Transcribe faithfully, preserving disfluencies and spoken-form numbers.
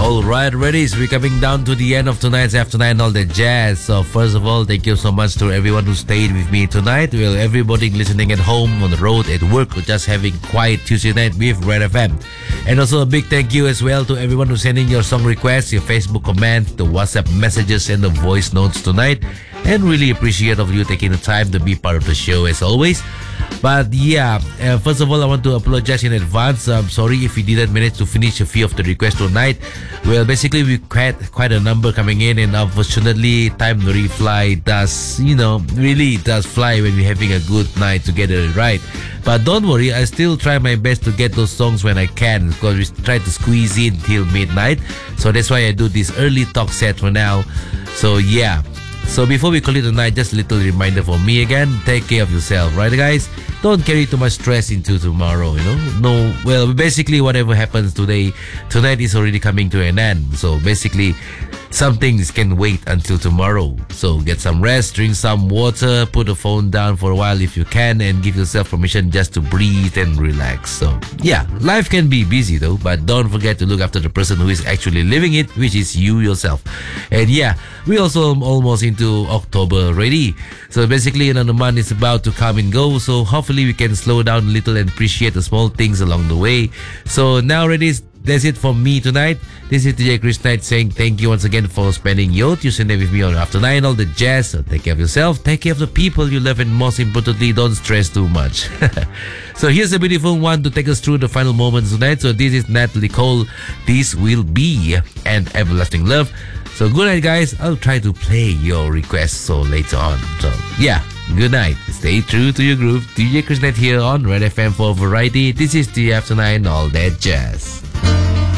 All right, ready? So we're coming down to the end of tonight's After Nine All That Jazz. So first of all, thank you so much to everyone who stayed with me tonight. Well, everybody listening at home, on the road, at work, or just having quiet Tuesday night with Red F M. And also a big thank you as well to everyone who's sending your song requests, your Facebook comments, the WhatsApp messages, and the voice notes tonight. And really appreciate of you taking the time to be part of the show as always. But yeah, uh, first of all, I want to apologize in advance. I'm sorry if we didn't manage to finish a few of the requests tonight. Well, basically, we had quite a number coming in, and unfortunately, time really fly does, you know, really does fly when we're having a good night together, right? But don't worry, I still try my best to get those songs when I can, because we try to squeeze in till midnight. So that's why I do this early talk set for now. So yeah. So before we call it a night, just a little reminder for me again, take care of yourself, right guys? Don't carry too much stress into tomorrow, you know? No, well, basically whatever happens today, tonight is already coming to an end. So basically, some things can wait until tomorrow. So get some rest, drink some water, put the phone down for a while if you can, and give yourself permission just to breathe and relax. So yeah, life can be busy though, but don't forget to look after the person who is actually living it, which is you yourself. And yeah, we also almost into October already. So basically another month is about to come and go. So hopefully we can slow down a little and appreciate the small things along the way. So now ready, that's it for me tonight. This is D J Chris Knight saying thank you once again for spending your Tuesday night with me on After Nine All The Jazz. So take care of yourself, take care of the people you love, and most importantly, don't stress too much. So here's a beautiful one to take us through the final moments tonight. So this is Natalie Cole. This will be an everlasting love. So good night, guys. I'll try to play your requests so later on. So yeah, good night. Stay true to your groove. D J Chris Knight here on Red F M for Variety. This is the After Nine All That Jazz.